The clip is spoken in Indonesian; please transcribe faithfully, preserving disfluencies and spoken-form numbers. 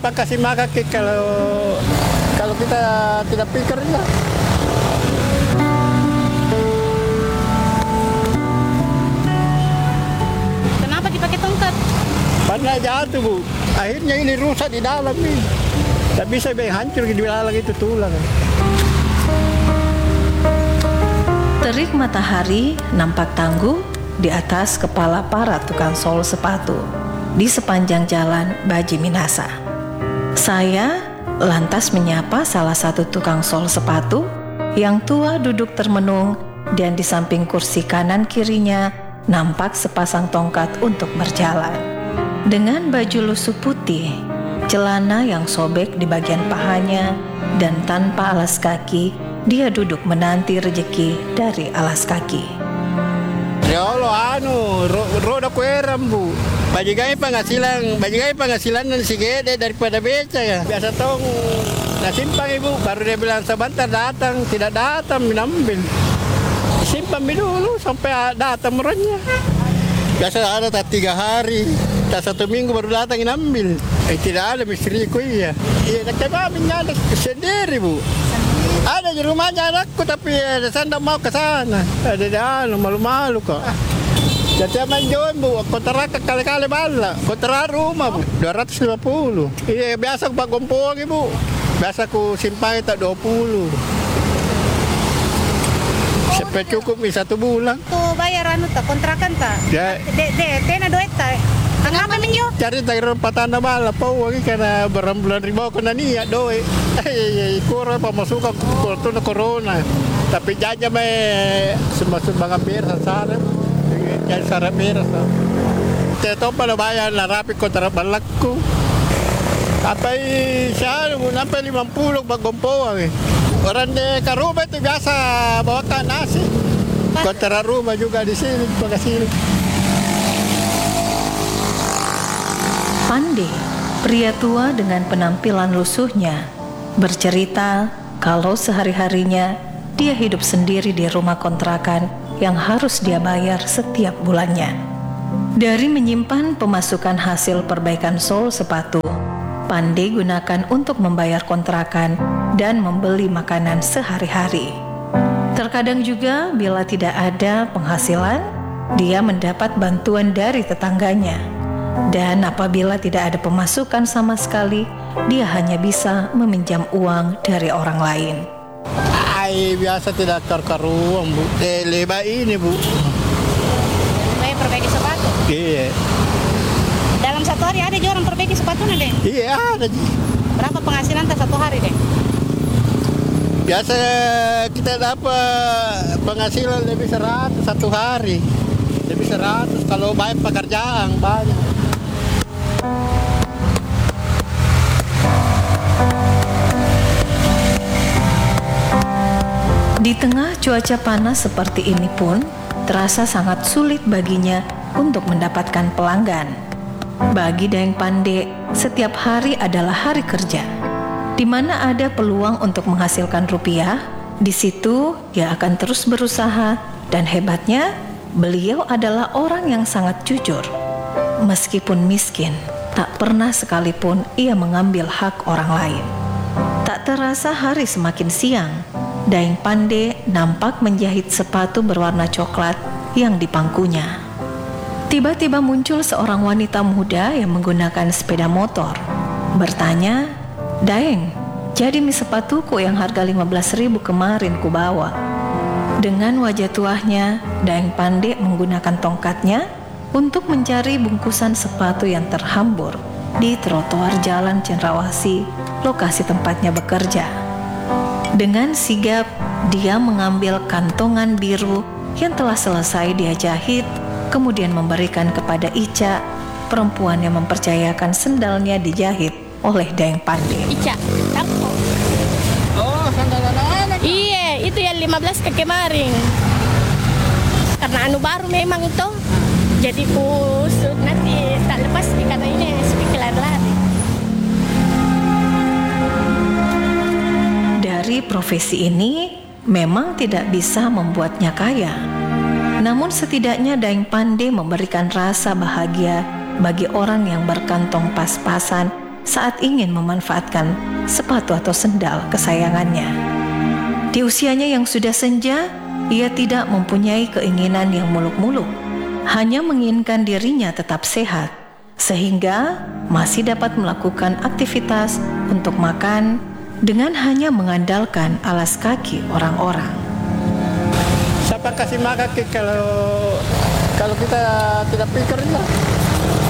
siapa kasih makan kalau kalau kita tidak pikir ya. Kenapa dipakai tongkat? Karena jatuh Bu, akhirnya ini rusak di dalam nih. Tak bisa biar hancur di dalam itu tulang. Terik matahari nampak tangguh di atas kepala para tukang sol sepatu di sepanjang jalan Baji Minasa. Saya lantas menyapa salah satu tukang sol sepatu yang tua duduk termenung dan di samping kursi kanan kirinya nampak sepasang tongkat untuk berjalan. Dengan baju lusuh putih, celana yang sobek di bagian pahanya, dan tanpa alas kaki, dia duduk menanti rejeki dari alas kaki. Ya Allah, anu, ro, roda kueram Bu. Bajigai penghasilan, bajigai penghasilan dan si gede daripada beca ya. Biasa tong nasimpang Ibu, baru dia bilang sebentar datang, tidak datang, menambil. Simpan dulu sampai datang merenya. Biasa ada tak tiga hari, tak satu minggu baru datang menambil. Eh tidak ada istriku iya. Iya, nak kami ada sendiri Bu. Ada di rumahnya anakku tapi ada sana mau ke sana. Ada di anu malu-malu kok. Jadi main join Bu, kontrak kali-kali bala. Kontrak rumah Bu, dua ratus lima puluh. Iya biasa aku pagompong Ibu. Biasa aku simpan tak dua puluh. Sampai cukup nih satu bulan. Tuh bayar anu tak kontrakan tak? Ya. De de tena duit tak? Kenapa menyo? Cari tak patana bala pau lagi karena berbulan ribu kena niat doe. Eh kurang pemasukan kurang corona. Tapi jaja me sembang bir sasara. Jadi sarap bir. Teto pada bayar la rapi kontrak balakku. Sampai siya sampai lima puluh bagompo eh. Orang di Karuma itu biasa bawakan nasi. Kontrak rumah juga di sini, pakai sini. Pande, pria tua dengan penampilan lusuhnya, bercerita kalau sehari-harinya dia hidup sendiri di rumah kontrakan yang harus dia bayar setiap bulannya. Dari menyimpan pemasukan hasil perbaikan sol sepatu, Pande gunakan untuk membayar kontrakan dan membeli makanan sehari-hari. Terkadang juga bila tidak ada penghasilan, dia mendapat bantuan dari tetangganya. Dan apabila tidak ada pemasukan sama sekali, dia hanya bisa meminjam uang dari orang lain. Ay, biasa tidak karu-karuan Bu. Eh, leba ini Bu. Bayar perbaiki sepatu. Iya. Dalam satu hari ada juga orang perbaiki sepatunya deh. Iya ada. Berapa penghasilan tak satu hari deh? Biasa kita dapat penghasilan lebih seratus satu hari. Lebih seratus kalau banyak pekerjaan banyak. Di tengah cuaca panas seperti ini pun, terasa sangat sulit baginya untuk mendapatkan pelanggan. Bagi Daeng Pande, setiap hari adalah hari kerja. Di mana ada peluang untuk menghasilkan rupiah, di situ ia akan terus berusaha, dan hebatnya, beliau adalah orang yang sangat jujur. Meskipun miskin, tak pernah sekalipun ia mengambil hak orang lain. Tak terasa hari semakin siang, Daeng Pande nampak menjahit sepatu berwarna coklat yang di pangkunya. Tiba-tiba muncul seorang wanita muda yang menggunakan sepeda motor. Bertanya, "Daeng, jadi mi sepatuku yang harga lima belas ribu kemarin ku bawa." Dengan wajah tuahnya, Daeng Pande menggunakan tongkatnya untuk mencari bungkusan sepatu yang terhambur di trotoar Jalan Cendrawasih, lokasi tempatnya bekerja. Dengan sigap, dia mengambil kantongan biru yang telah selesai dia jahit, kemudian memberikan kepada Ica, perempuan yang mempercayakan sendalnya dijahit oleh Daeng Pande. Ica, aku. Oh, sandal anak-anak. Iya, itu yang lima belas ke kemarin. Karena anu baru memang itu. Jadi kusut nanti tak lepas karena ini sedikit lari-lari. Dari profesi ini memang tidak bisa membuatnya kaya. Namun setidaknya Daeng Pande memberikan rasa bahagia bagi orang yang berkantong pas-pasan saat ingin memanfaatkan sepatu atau sendal kesayangannya. Di usianya yang sudah senja, ia tidak mempunyai keinginan yang muluk-muluk, hanya menginginkan dirinya tetap sehat, sehingga masih dapat melakukan aktivitas untuk makan dengan hanya mengandalkan alas kaki orang-orang. Siapa kasih makan kalau kalau kita tidak pikir lah.